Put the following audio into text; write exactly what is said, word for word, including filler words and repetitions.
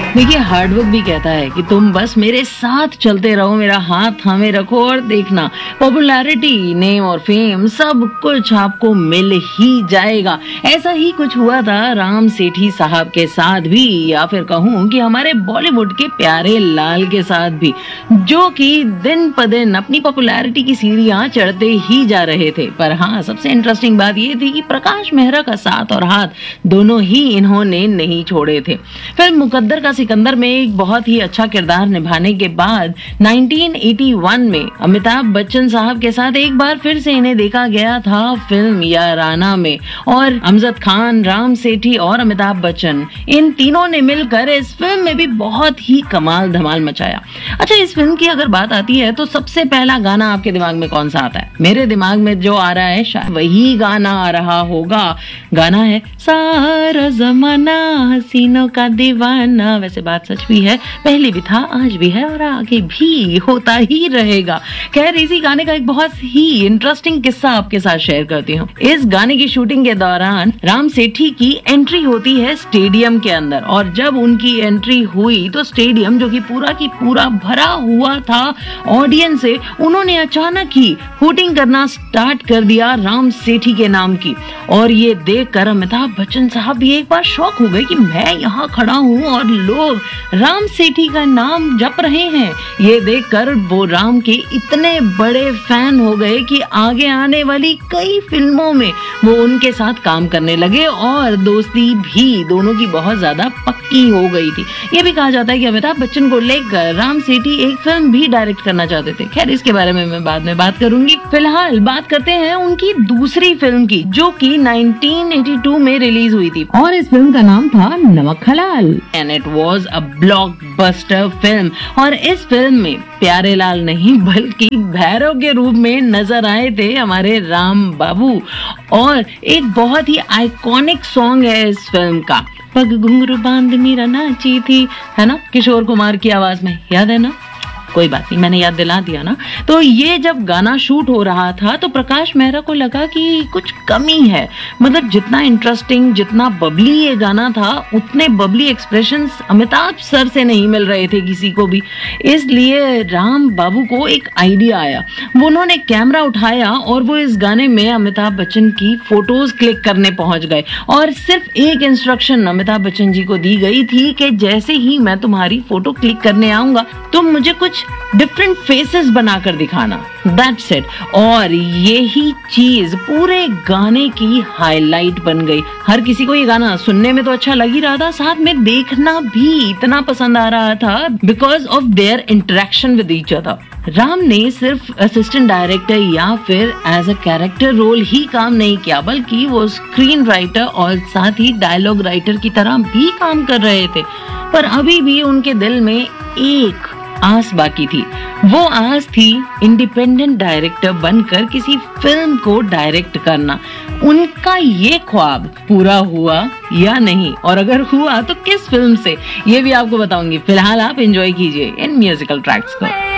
देखिए, हार्डवर्क भी कहता है कि तुम बस मेरे साथ चलते रहो, मेरा हाथ थामे रखो और देखना पॉपुलैरिटी, नेम और फेम सब कुछ आपको मिल ही जाएगा। ऐसा ही कुछ हुआ था राम सेठी साहब के साथ भी, या फिर कहूँ कि हमारे बॉलीवुड के प्यारे लाल के साथ भी, जो कि दिन प दिन अपनी पॉपुलैरिटी की सीढ़ियां चढ़ते ही जा रहे थे। पर हाँ, सबसे इंटरेस्टिंग बात यह थी कि प्रकाश मेहरा का साथ और हाथ दोनों ही इन्होंने नहीं छोड़े थे। फिल्म मुकद्दर का सिकंदर में एक बहुत ही अच्छा किरदार निभाने के बाद नाइनटीन एटी वन में अमिताभ बच्चन साहब के साथ एक बार फिर से इन्हें देखा गया था फिल्म याराना में, और अमजद खान, राम सेठी और अमिताभ बच्चन इन तीनों ने मिलकर इस फिल्म में भी बहुत ही कमाल धमाल मचाया। अच्छा, इस फिल्म की अगर बात आती है तो सबसे पहला गाना आपके दिमाग में कौन सा आता है? मेरे दिमाग में जो आ रहा है शायद वही गाना आ रहा होगा। गाना है सारा जमाना हसीनों का दीवाना। वैसे बात सच भी है, पहले भी था, आज भी है और आगे भी होता ही रहेगा। खैर, इसी गाने का एक बहुत ही इंटरेस्टिंग किस्सा आपके साथ शेयर करती हूँ। इस गाने की शूटिंग के दौरान राम सेठी की एंट्री होती है स्टेडियम के अंदर, और जब उनकी एंट्री हुई तो स्टेडियम जो कि पूरा की पूरा भरा हुआ था ऑडियंस से, उन्होंने अचानक ही हूटिंग करना स्टार्ट कर दिया राम सेठी के नाम की। और ये देखकर अमिताभ बच्चन साहब भी एक बार शॉक हो गए कि मैं यहाँ खड़ा हूँ और लोग राम सेठी का नाम जप रहे हैं। ये देखकर वो राम के इतने बड़े फैन हो गए कि आगे आने वाली कई फिल्मों में वो उनके साथ काम करने लगे और दोस्ती भी दोनों की बहुत ज्यादा पक्की हो गई थी। ये भी कहा जाता है कि अमिताभ बच्चन को लेकर राम सेठी एक फिल्म भी डायरेक्ट करना चाहते थे। खैर, इसके बारे में मैं बाद में बात करूंगी। फिलहाल बात करते हैं उनकी दूसरी फिल्म की, जो कि नाइनटीन एटी टू में रिलीज हुई थी, और इस फिल्म का नाम था नमक हलाल, and it was a blockbuster film. और इस फिल्म में प्यारे लाल नहीं बल्कि भैरव के रूप में नजर आए थे हमारे राम बाबू, और एक बहुत ही आइकॉनिक सॉन्ग है इस फिल्म का, पग घुंघरू बांध मीरा नाची थी, है ना, किशोर कुमार की आवाज में, याद है ना? कोई बात नहीं, मैंने याद दिला दिया ना। तो ये जब गाना शूट हो रहा था तो प्रकाश मेहरा को लगा कि कुछ कमी है। मतलब जितना इंटरेस्टिंग, जितना बबली ये गाना था, उतने बबली एक्सप्रेशंस अमिताभ सर से नहीं मिल रहे थे किसी को भी। इसलिए राम बाबू को एक आइडिया आया, वो उन्होंने कैमरा उठाया और वो इस गाने में अमिताभ बच्चन की फोटोज क्लिक करने पहुंच गए। और सिर्फ एक इंस्ट्रक्शन अमिताभ बच्चन जी को दी गई थी कि जैसे ही मैं तुम्हारी फोटो क्लिक करने आऊंगा, तुम मुझे कुछ डिफरेंट फेसेस बनाकर दिखाना, दैट्स इट। और यही चीज पूरे गाने की हाईलाइट बन गई। हर किसी को ये गाना सुनने में तो अच्छा लग ही रहा था, साथ में देखना भी इतना पसंद आ रहा था because of their interaction with each other. Ram ने सिर्फ असिस्टेंट डायरेक्टर या फिर एज अ कैरेक्टर रोल ही काम नहीं किया, बल्कि वो स्क्रीन राइटर और साथ ही डायलॉग राइटर की तरह भी काम कर रहे थे। पर अभी भी उनके दिल में एक आस बाकी थी। वो आस थी इंडिपेंडेंट डायरेक्टर बनकर किसी फिल्म को डायरेक्ट करना। उनका ये ख्वाब पूरा हुआ या नहीं, और अगर हुआ तो किस फिल्म से, ये भी आपको बताऊंगी। फिलहाल आप एंजॉय कीजिए इन म्यूजिकल ट्रैक्स को।